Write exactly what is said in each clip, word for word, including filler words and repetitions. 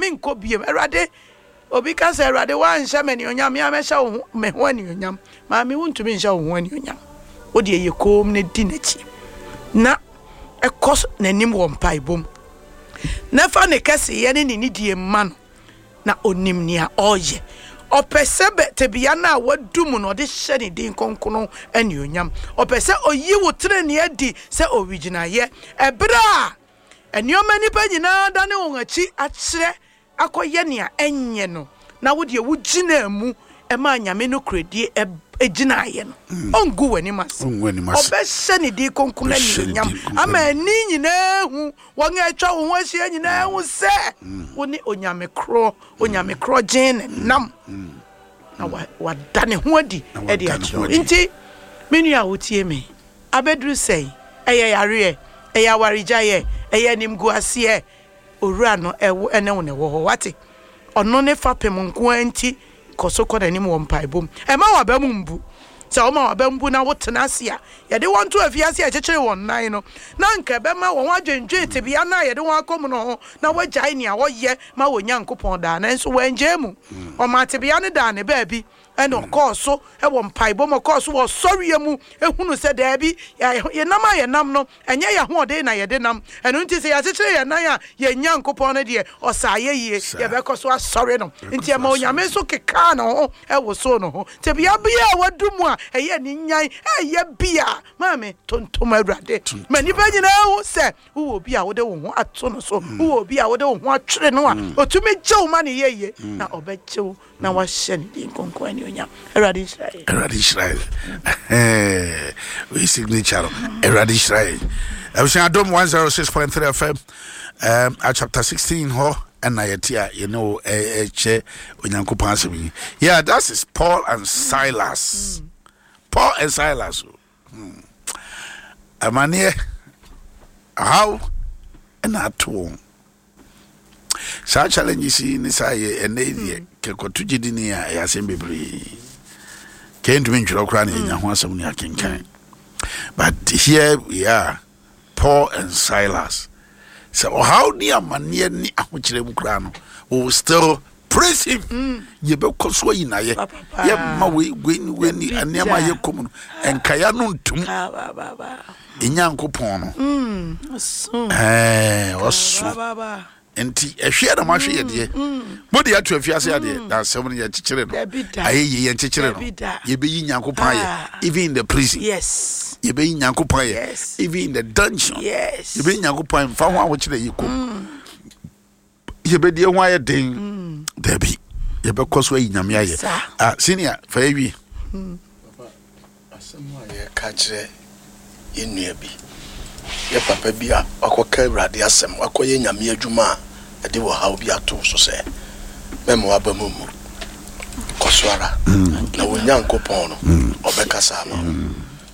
min ko biem Erade obi ka se Erade wan hye me ne onyam ya me hye me ho ne onyam ma me wuntumi hye wo ho ne onyam wo de ye kom ne di nachi na ekos nanim wo mpai bom na fa ne kase ye ne ni die man na onim nia oye opesebe tebia na wadum no de hye ne din konkono ane onyam opese oyi wo tre ne adi se original ye ebra enioma nipa nyina da ne won achi akire akoye ne enye no na wo de wo gina mu e ma nyame no kredie ejina ye no ongu wani mas obehye ne di konkono ane onyam ama ni nyina hu won atwa wo ho ahia nyina hu se woni onyame kro onyame kro gin nam na wa dane ho adi e de akiro nti menu a wotie me abedru sei eye yare eye awarija ye eye nimgu ase owura no ewo ene wo ne wo ho wate ono ne fapem nko anti kosoko na nim wo mpaibom e ma wa ba mu mbu se o ma wa ba mbu na wotena ase a ye de won to afiase a chechire won nan no na nka be ma won adwendwe tebia na ye de won akom no na wagyae ne a wo ye ma wonyankopon da na nso wanje mu o ma tebia ne da ne ba bi eno koso e wo mpaibom koso wo soriye mu ehunu se da bi ye nam a ye nam no enye ye ho de na ye de nam eno nti se ya chechire ye nan a ye nyankopon ne de o sa ye ye ye be koso asori no nti e ma onyame so keka no e wo so no tebia bia wadumu a eye ni nyan eye bia mame tontom awrade mani ba nyina wo se wo bia wo de wo ho ato no so wo bia wo de wo ho atwere no a otumi gyew ma ne yeye na obegyew na wa hye ne din konko ani onyam awrade Israel awrade Israel eh we signature awrade Israel Everything Adom one oh six point three F M um at chapter sixteen ho and Nayatia, you know, eh che onyankopon asemi. Yeah, that is Paul and Silas. Mm. Paul and Silas. Hmm. Amane how and at home. Sa challenge si ni say and dey ke kotugidi ni ya yasem bebre. Can't win chiro kra na nya ho asem ni akenkan. But here we are, Paul and Silas. So how near mania ni ahuchirem kra no will still praise him. Mm. Ye be koso yina ye. Ye ma we weni weni anema ye komu enkaya no ntum. Ba ba ba. Enyankopon no. Mm. Oso. Eh, oso. Ba ba. Enti ehwe na mahwe ye de. Modi atu afiase ya de. Da sem ne ye chichire no. Aye ye ye chichire no. Ye be nyankopon ye even in the prison. Yes. You be in Yankupon, yes. Even in the dungeon, yes. You be in Yankupon, found out what you come. You be the wire ding, Debbie. You be cosway in Yamia. Ah, senior, for every papa, somewhere catch in nearby. Your papa be a quaker radiasum, a quay Yamia Juma, a deal how be a tool, so say. Memoir Bamumu Coswara, no Yankupon, or Becasano.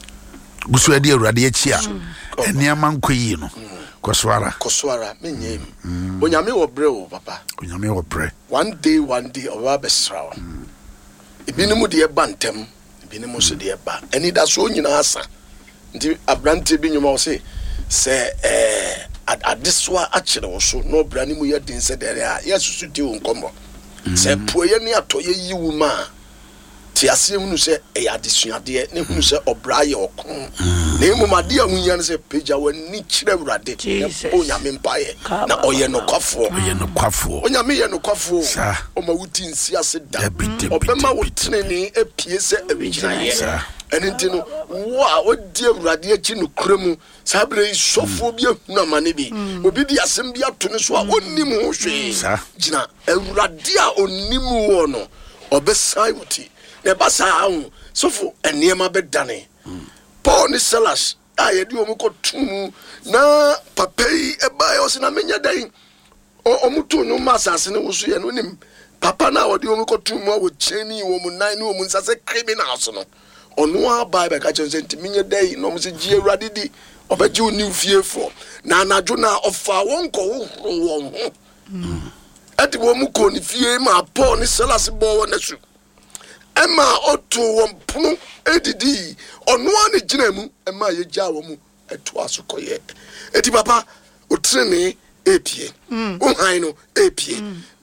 Gusu ade awrade achia eniaman koyi no koswara koswara menyem onyame wo bre wo papa onyame wo bre one day one day owa besra wo ibinimu de bantem ibinimu so de ba eni da so nyina asa nti abrante bi nyuma wo se se eh adeswa akire wo so no brani mu ye din se dere a yesusu di wo nkombo se poye ni atoye yiwu ma ti ase hunu se e adesuade ne hunu se obraye okon na emumade ahunya ne se peja wani kire awrade o nyame mpaye na oye no kwafo oye no kwafo onyame ye no kwafo o ma wuti nsi ase da obema wotene ni epie se abigina ye enenti no wo a odi awrade achi no kremu sabre sofo bi ehunu amane bi obi di asem bi ato ne so a onnim ho hwe gina awrade a onnim wo no obesai wuti ne basa ahu sofo eniema bedane Paul ni Silas ayedi omu ko tumu na papai eba yo sina menya dan o omutu no masase ne wusu ye no nim papa na odi omu ko tumu wo cheni wo mu nan ni wo mu nsase criminals no onu aba be ka chense nti menya dan no mu se gie awrade di obaji oni fiefo na anadwo na ofa won ko wo won ho ati wo mu ko ni fie ma Paul ni Silas bo wo nasu Emma otu wompuno edidi onwa ne ginamu emma ye gya wo mu eto asokoye eti papa otrene epie o han no epie